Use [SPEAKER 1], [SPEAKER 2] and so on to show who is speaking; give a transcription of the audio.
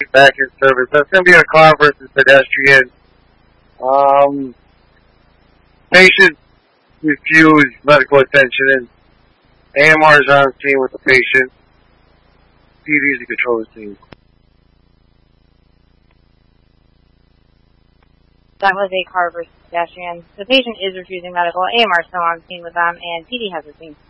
[SPEAKER 1] back in service. That's going to be a car versus pedestrian. Patient refused medical attention, and AMR is on scene with the patient. PD is to control the scene.
[SPEAKER 2] That was a car versus pedestrian. The patient is refusing medical. AMR is still on scene with them, and PD has the scene.